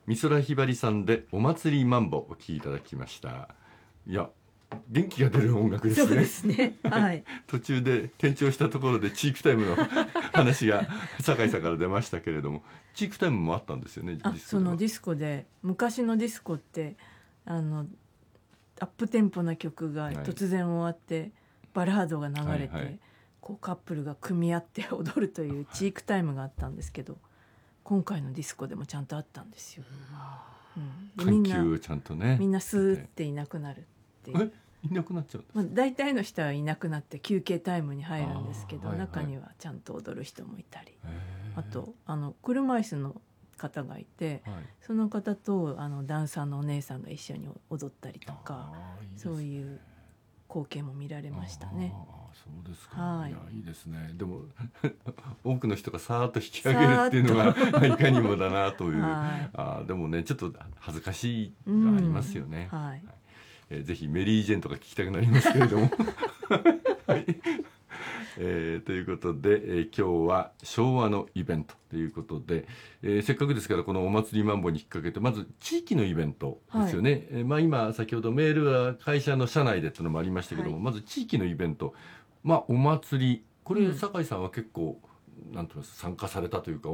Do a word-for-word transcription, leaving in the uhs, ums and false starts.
美空ひばりさんでお祭りマンボお聴きいただきました。いや元気が出る音楽ですね。 そうですね、はい、 途中で転調したところでチークタイムの話が酒井さんから出ましたけれども、チークタイムもあったんですよね。 あそのディスコで、昔のディスコってあのアップテンポな曲が突然終わって、はい、バラードが流れて、はいはい、こうカップルが組み合って踊るというチークタイムがあったんですけど、今回のディスコでもちゃんとあったんですよ、 うん、みんなちゃんとね、 みんなスーっていなくなるっていう。 えいなくなっちゃうんです、 まあ、大体の人はいなくなって休憩タイムに入るんですけど、はいはい、中にはちゃんと踊る人もいたり、あとあの車椅子の方がいて、はい、その方とあのダンサーのお姉さんが一緒に踊ったりとか、いいですね、そういう光景も見られましたね。 あそうですか、 はい、 いやいいですね。でも多くの人がさーっと引き上げるっていうのがいかにもだなという、はい、あでもねちょっと恥ずかしいがありますよね、うんはいえー、ぜひメリー・ジェンとか聞きたくなりますけれども、はいえー、ということで、えー、今日は昭和のイベントということで、えー、せっかくですからこのお祭りマンボに引っ掛けてまず地域のイベントですよね、はいえーまあ、今先ほどメールは会社の社内でというのもありましたけども、はい、まず地域のイベント、まあ、お祭りこれ、うん、酒井さんは結構なんて言います参加されたというか